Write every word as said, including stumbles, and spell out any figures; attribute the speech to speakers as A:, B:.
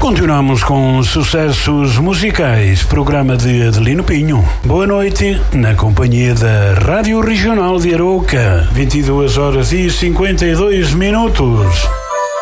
A: Continuamos com sucessos musicais, programa de Adelino Pinho. Boa noite, na companhia da Rádio Regional de Arouca, vinte e duas horas e cinquenta e dois minutos.